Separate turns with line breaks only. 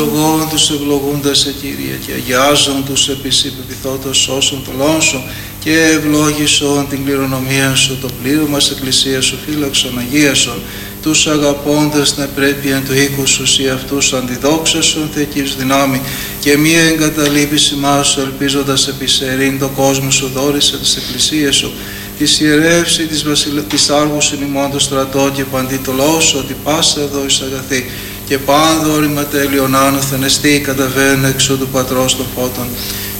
Ευλογών τους ευλογούντας σε Κύριε, και αγιάζον τους επισή πεπιθότος σώσον το λόγο σου, και ευλόγησον την κληρονομία σου, το πλήρωμα της Εκκλησίας σου, φύλαξον, αγίασον τους αγαπώντας την επρέπεια του οίκου σου, σοι αυτούς αντιδόξασον θεικής δυνάμει, και μία εγκαταλείπηση μας ελπίζοντας επισερήν το κόσμο σου δόρισε της Εκκλησίας σου, της ιερεύση της άργους εν ημών το στρατό και παντή το λόγο σου, ότι πάσα εδώ εις αγαθή και πάντο όρημα τέλειον άνωθεν εστί καταβαίνουν εξού του Πατρός των φώτων.